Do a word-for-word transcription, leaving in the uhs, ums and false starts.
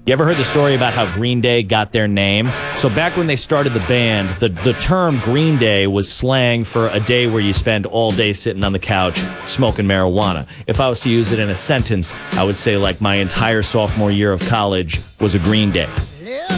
You ever heard the story about how Green Day got their name? So back when they started the band, the, the term Green Day was slang for a day where you spend all day sitting on the couch smoking marijuana. If I was to use it in a sentence, I would say like my entire sophomore year of college was a Green Day.